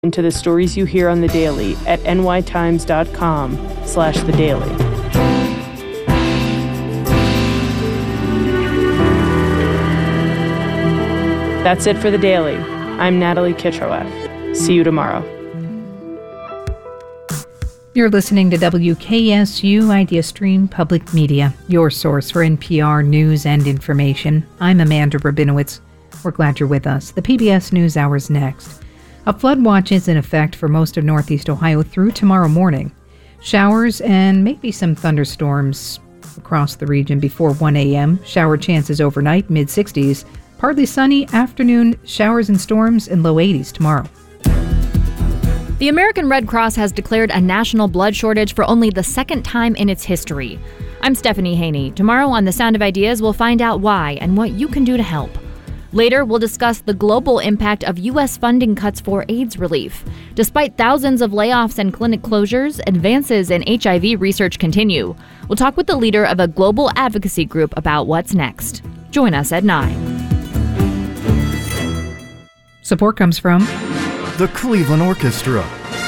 into the stories you hear on The Daily at nytimes.com/thedaily. That's it for The Daily. I'm Natalie Kitroeff. See you tomorrow. You're listening to WKSU Idea Stream Public Media, your source for NPR news and information. I'm Amanda Rabinowitz. We're glad you're with us. The PBS NewsHour is next. A flood watch is in effect for most of Northeast Ohio through tomorrow morning. Showers and maybe some thunderstorms across the region before 1 a.m. Shower chances overnight, mid-60s. Partly sunny afternoon, showers and storms in low 80s tomorrow. The American Red Cross has declared a national blood shortage for only the second time in its history. I'm Stephanie Haney. Tomorrow on The Sound of Ideas, we'll find out why and what you can do to help. Later, we'll discuss the global impact of U.S. funding cuts for AIDS relief. Despite thousands of layoffs and clinic closures, advances in HIV research continue. We'll talk with the leader of a global advocacy group about what's next. Join us at 9. Support comes from the Cleveland Orchestra,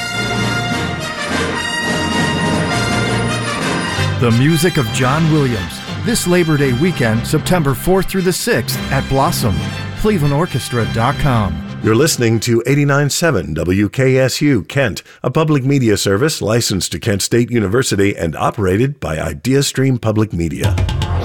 the music of John Williams. This Labor Day weekend, September 4th through the 6th at Blossom, clevelandorchestra.com. You're listening to 89.7 WKSU Kent, a public media service licensed to Kent State University and operated by IdeaStream Public Media.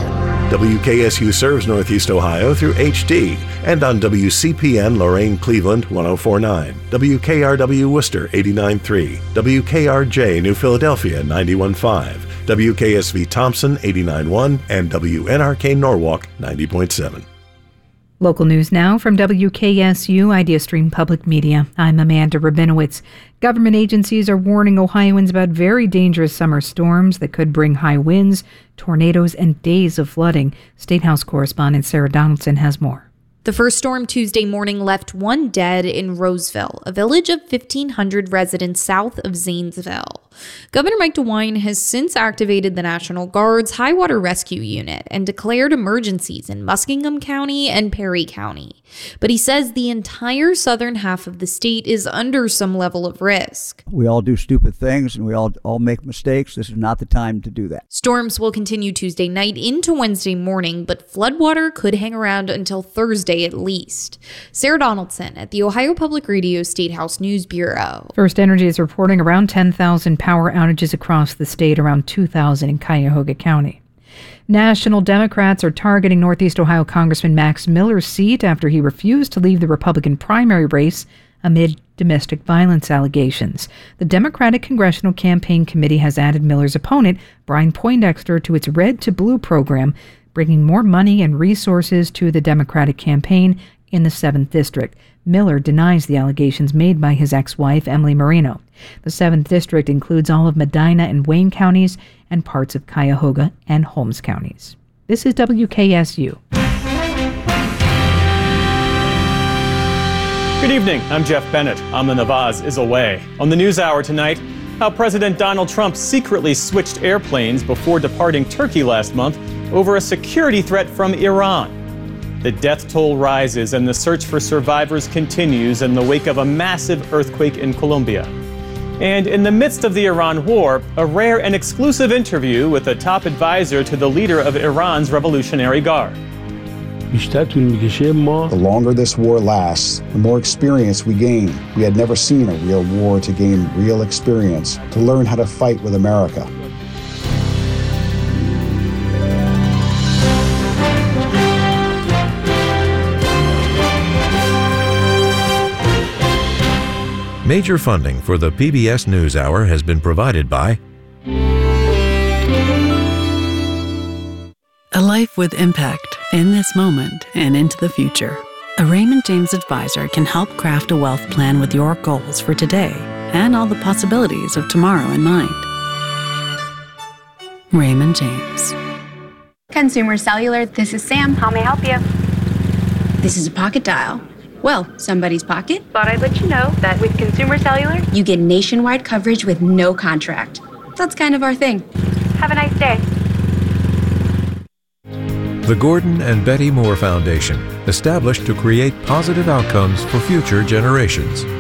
WKSU serves Northeast Ohio through HD and on WCPN Lorain Cleveland 104.9, WKRW Worcester 89.3, WKRJ New Philadelphia 91.5, WKSV Thompson 89.1, and WNRK Norwalk 90.7. Local news now from WKSU IdeaStream Public Media. I'm Amanda Rabinowitz. Government agencies are warning Ohioans about very dangerous summer storms that could bring high winds, tornadoes, and days of flooding. State House correspondent Sarah Donaldson has more. The first storm Tuesday morning left one dead in Roseville, a village of 1,500 residents south of Zanesville. Governor Mike DeWine has since activated the National Guard's High Water Rescue Unit and declared emergencies in Muskingum County and Perry County. But he says the entire southern half of the state is under some level of risk. We all do stupid things and we all make mistakes. This is not the time to do that. Storms will continue Tuesday night into Wednesday morning, but floodwater could hang around until Thursday at least. Sarah Donaldson at the Ohio Public Radio State House News Bureau. First Energy is reporting around 10,000 power outages across the state, around 2,000 in Cuyahoga County. National Democrats are targeting Northeast Ohio Congressman Max Miller's seat after he refused to leave the Republican primary race amid domestic violence allegations. The Democratic Congressional Campaign Committee has added Miller's opponent, Brian Poindexter, to its Red to Blue program, bringing more money and resources to the Democratic campaign in the 7th District. Miller denies the allegations made by his ex-wife, Emily Marino. The 7th District includes all of Medina and Wayne counties and parts of Cuyahoga and Holmes counties. This is WKSU. Good evening, I'm Jeff Bennett. Amna Nawaz is away. On the NewsHour tonight, how President Donald Trump secretly switched airplanes before departing Turkey last month over a security threat from Iran. The death toll rises and the search for survivors continues in the wake of a massive earthquake in Colombia. And in the midst of the Iran war, a rare and exclusive interview with a top advisor to the leader of Iran's Revolutionary Guard. The longer this war lasts, the more experience we gain. We had never seen a real war to gain real experience, to learn how to fight with America. Major funding for the PBS NewsHour has been provided by a life with impact in this moment and into the future. A Raymond James advisor can help craft a wealth plan with your goals for today and all the possibilities of tomorrow in mind. Raymond James. Consumer Cellular, this is Sam. How may I help you? This is a pocket dial. Well, somebody's pocket. Thought I'd let you know that with Consumer Cellular, you get nationwide coverage with no contract. That's kind of our thing. Have a nice day. The Gordon and Betty Moore Foundation, established to create positive outcomes for future generations.